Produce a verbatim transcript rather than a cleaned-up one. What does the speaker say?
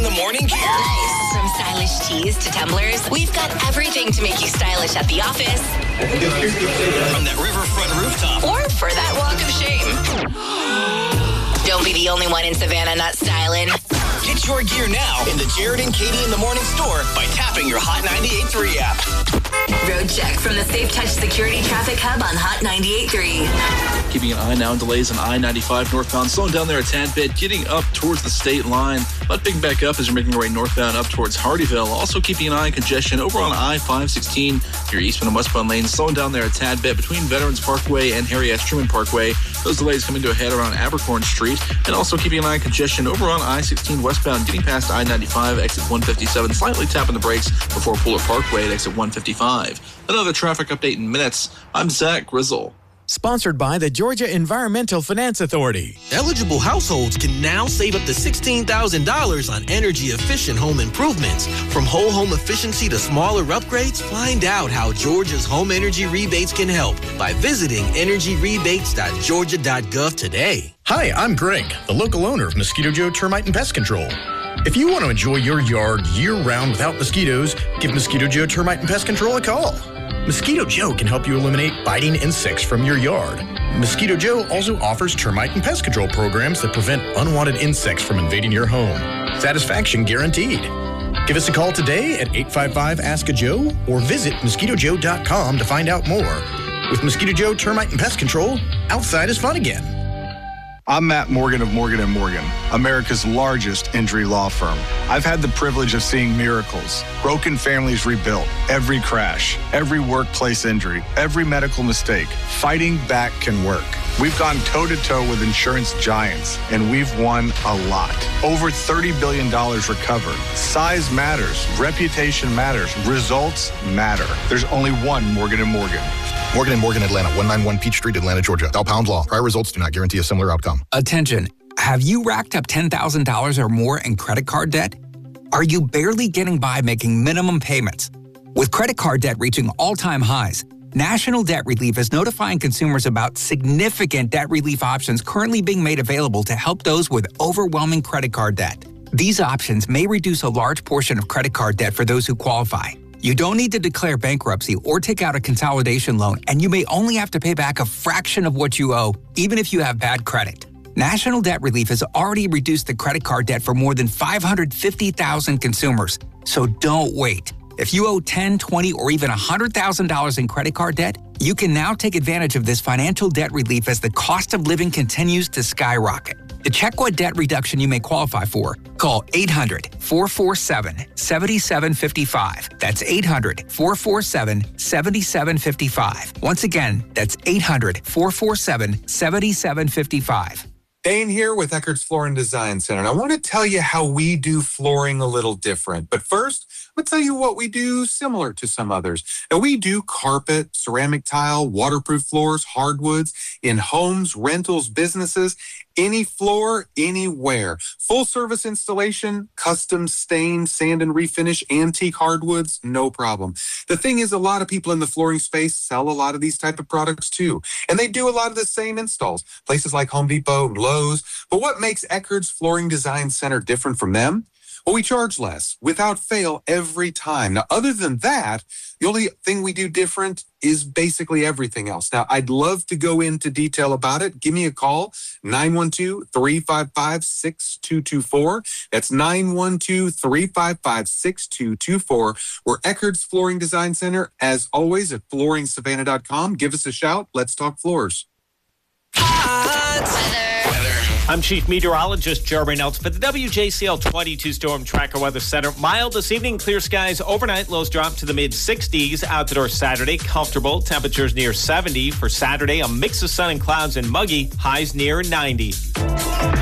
the Morning gear. Nice. From stylish tees to tumblers, we've got everything to make you stylish at the office. From that riverfront rooftop. Or for that walk of shame. Don't be the only one in Savannah not styling. Get your gear now in the Jared and Katie in the Morning store by tapping your Hot ninety-eight point three app. Road check from the Safe Touch Security Traffic Hub on Hot ninety-eight point three. Keeping an eye now on delays on I ninety-five northbound. Slowing down there a tad bit. Getting up towards the state line. But picking back up as you're making your way northbound up towards Hardyville. Also keeping an eye on congestion over on I five sixteen. Your eastbound and westbound lanes. Slowing down there a tad bit between Veterans Parkway and Harry S. Truman Parkway. Those delays coming to a head around Abercorn Street. And also keeping an eye on congestion over on I sixteen westbound. Getting past I ninety-five, exit one fifty-seven. Slightly tapping the brakes before Fuller Parkway at exit one fifty-five. Another traffic update in minutes. I'm Zach Grizzle. Sponsored by the Georgia Environmental Finance Authority. Eligible households can now save up to sixteen thousand dollars on energy-efficient home improvements. From whole home efficiency to smaller upgrades, find out how Georgia's home energy rebates can help by visiting energy rebates dot georgia dot gov today. Hi, I'm Greg, the local owner of Mosquito Joe Termite and Pest Control. If you want to enjoy your yard year-round without mosquitoes, give Mosquito Joe Termite and Pest Control a call. Mosquito Joe can help you eliminate biting insects from your yard. Mosquito Joe also offers termite and pest control programs that prevent unwanted insects from invading your home. Satisfaction guaranteed. Give us a call today at eight five five, ask a Joe or visit mosquito joe dot com to find out more. With Mosquito Joe Termite and Pest Control, outside is fun again. I'm Matt Morgan of Morgan and Morgan, America's largest injury law firm. I've had the privilege of seeing miracles, broken families rebuilt, every crash, every workplace injury, every medical mistake. Fighting back can work. We've gone toe-to-toe with insurance giants, and we've won a lot. Over thirty billion dollars recovered. Size matters. Reputation matters. Results matter. There's only one Morgan and Morgan. Morgan and Morgan, Atlanta, one ninety-one Peach Street, Atlanta, Georgia. Dow Pound Law. Prior results do not guarantee a similar outcome. Attention. Have you racked up ten thousand dollars or more in credit card debt? Are you barely getting by making minimum payments? With credit card debt reaching all-time highs, National Debt Relief is notifying consumers about significant debt relief options currently being made available to help those with overwhelming credit card debt. These options may reduce a large portion of credit card debt for those who qualify. You don't need to declare bankruptcy or take out a consolidation loan, and you may only have to pay back a fraction of what you owe, even if you have bad credit. National Debt Relief has already reduced the credit card debt for more than five hundred fifty thousand consumers, so don't wait. If you owe ten thousand dollars, twenty thousand dollars, or even one hundred thousand dollars in credit card debt, you can now take advantage of this financial debt relief as the cost of living continues to skyrocket. To check what debt reduction you may qualify for, call eight hundred, four four seven, seven seven five five. That's eight hundred, four four seven, seven seven five five. Once again, that's eight hundred, four four seven, seven seven five five. Dane here with Eckert's Flooring Design Center, and I want to tell you how we do flooring a little different. But first, I'm going to tell you what we do similar to some others. Now, we do carpet, ceramic tile, waterproof floors, hardwoods, in homes, rentals, businesses, any floor, anywhere. Full service installation, custom stain, sand and refinish, antique hardwoods, no problem. The thing is, a lot of people in the flooring space sell a lot of these type of products too. And they do a lot of the same installs, places like Home Depot and Lowe's. But what makes Eckert's Flooring Design Center different from them? Well, we charge less, without fail, every time. Now, other than that, the only thing we do different is basically everything else. Now, I'd love to go into detail about it. Give me a call, nine one two, three five five, six two two four. That's nine one two, three five five, six two two four. We're Eckert's Flooring Design Center, as always, at flooring savannah dot com. Give us a shout. Let's talk floors. Hot weather. Weather. I'm Chief Meteorologist Jeremy Nelson for the W J C L twenty-two Storm Tracker Weather Center. Mild this evening, clear skies overnight. Lows drop to the mid sixties. Out the door Saturday, comfortable. Temperatures near seventy. For Saturday, a mix of sun and clouds and muggy. Highs near ninety.